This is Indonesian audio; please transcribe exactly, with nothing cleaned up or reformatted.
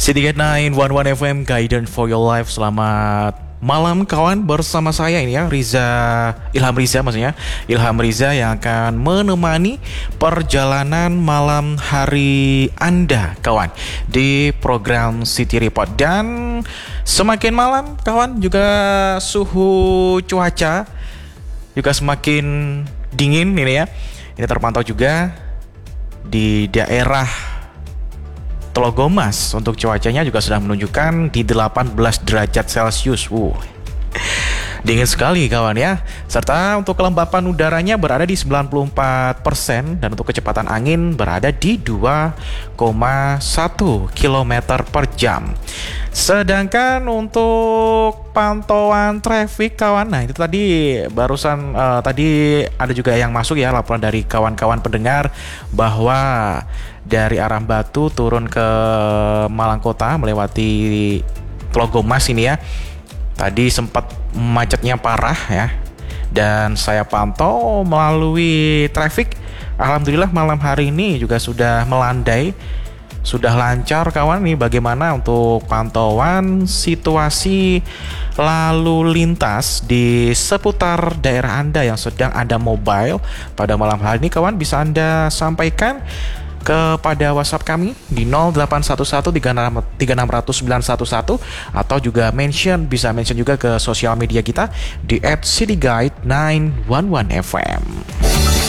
City Gate sembilan satu satu F M, Guidance for Your Life. Selamat malam kawan, bersama saya ini ya, Riza, Ilham Riza maksudnya Ilham Riza yang akan menemani perjalanan malam hari Anda kawan di program City Report. Dan semakin malam kawan, juga suhu cuaca juga semakin dingin ini ya. Ini terpantau juga di daerah Telogomas. Untuk cuacanya juga sudah menunjukkan di delapan belas derajat Celcius. Wow. Dingin sekali kawan ya. Serta untuk kelembapan udaranya berada di sembilan puluh empat persen dan untuk kecepatan angin berada di dua koma satu kilometer per jam. Sedangkan untuk pantauan traffic kawan, nah itu tadi barusan uh, tadi ada juga yang masuk ya, laporan dari kawan-kawan pendengar bahwa dari arah Batu turun ke Malang Kota melewati Telogomas ini ya, tadi sempat macetnya parah ya. Dan saya pantau melalui traffic, alhamdulillah malam hari ini juga sudah melandai, sudah lancar kawan. Nih bagaimana untuk pantauan situasi lalu lintas di seputar daerah Anda yang sedang Anda mobile pada malam hari ini kawan, bisa Anda sampaikan kepada WhatsApp kami di nol delapan satu satu tiga enam nol nol sembilan satu satu, atau juga mention, bisa mention juga ke sosial media kita di et cityguide sembilan satu satu F M.